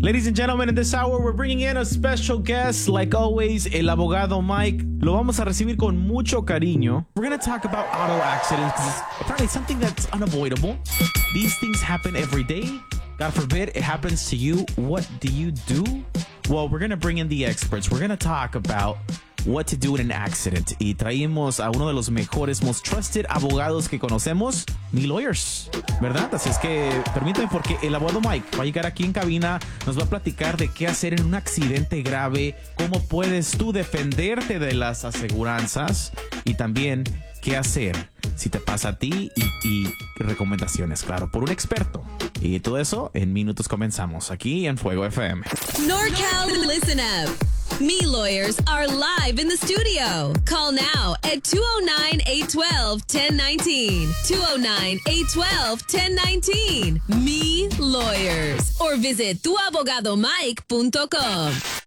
Ladies and gentlemen, in this hour, we're bringing in a special guest. Like always, el abogado Mike. Lo vamos a recibir con mucho cariño. We're going to talk about auto accidents because it's apparently something that's unavoidable. These things happen every day. God forbid it happens to you. What do you do? Well, we're going to bring in the experts. We're going to talk about what to do in an accident. Y traímos a uno de los mejores, most trusted abogados que conocemos, Me Lawyers, ¿verdad? Así es que permítame, porque el abogado Mike va a llegar aquí en cabina, nos va a platicar de qué hacer en un accidente grave, cómo puedes tú defenderte de las aseguranzas y también qué hacer si te pasa a ti y recomendaciones, claro, por un experto. Y todo eso en minutos comenzamos aquí en Fuego FM. NorCal, listen up. Me Lawyers are live in the studio. Call now at 209-812-1019. 209-812-1019. Me Lawyers. Or visit tuabogadomike.com.